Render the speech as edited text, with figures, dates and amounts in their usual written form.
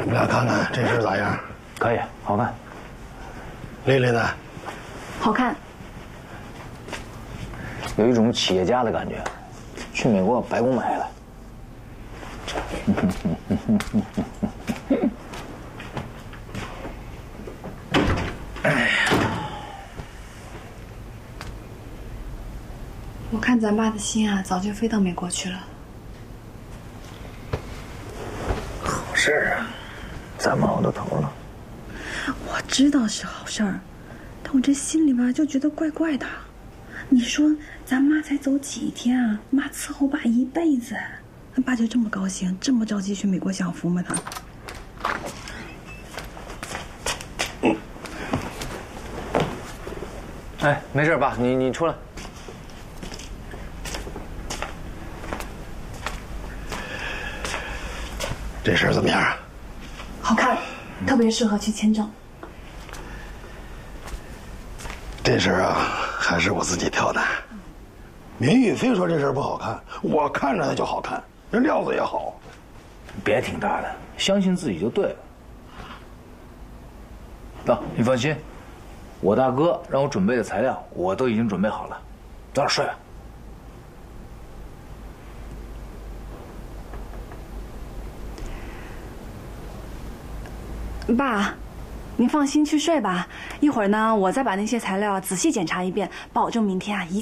你们俩看看这事咋样？ 可以，好看。 丽丽呢？ 好看。 有一种企业家的感觉。去美国白宫买的。 我看咱爸的心啊，早就飞到美国去了。 好事啊，咱冒到头了。 我知道是好事儿，但我这心里吧就觉得怪怪的。你说咱妈才走几天啊，妈伺候爸一辈子，那爸就这么高兴，这么着急去美国享福吗？他。 哎，没事，爸，你出来。 这事儿怎么样啊？ 好看，特别适合去签证。 这事儿啊，还是我自己挑的。明玉非说这事儿不好看，我看着它就好看，这料子也好。 别挺大的，相信自己就对了。那你放心，我大哥让我准备的材料我都已经准备好了，早点睡吧。 爸，您放心去睡吧。一会儿呢，我再把那些材料仔细检查一遍，保证明天啊一